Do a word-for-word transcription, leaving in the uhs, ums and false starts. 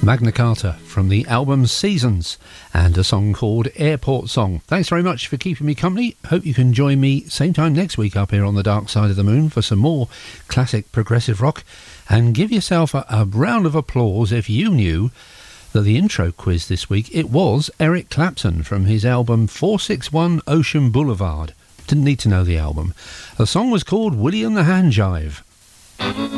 Magna Carta from the album Seasons, and a song called Airport Song. Thanks very much for keeping me company. Hope you can join me same time next week up here on the Dark Side of the Moon for some more classic progressive rock, and give yourself a, a round of applause if you knew that the intro quiz this week, it was Eric Clapton from his album four sixty-one Ocean Boulevard. Didn't need to know the album. The song was called Willie and the Hand Jive.